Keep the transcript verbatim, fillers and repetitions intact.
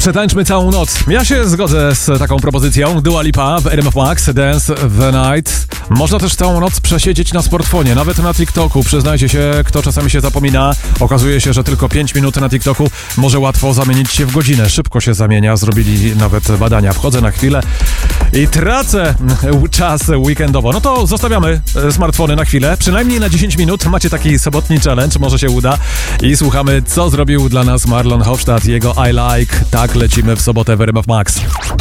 Przetańczmy całą noc. Ja się zgodzę z taką propozycją. Dua Lipa w R M F Max, Dance the Night. Można też całą noc przesiedzieć na smartfonie, nawet na TikToku. Przyznajcie się, kto czasami się zapomina. Okazuje się, że tylko pięć minut na TikToku może łatwo zamienić się w godzinę. Szybko się zamienia, zrobili nawet badania. Wchodzę na chwilę i tracę czas weekendowo. No to zostawiamy smartfony na chwilę, przynajmniej na dziesięć minut. Macie taki sobotni challenge, może się uda. I słuchamy, co zrobił dla nas Marlon Hofstadt, jego I Like. Tak lecimy w sobotę w R M F Max.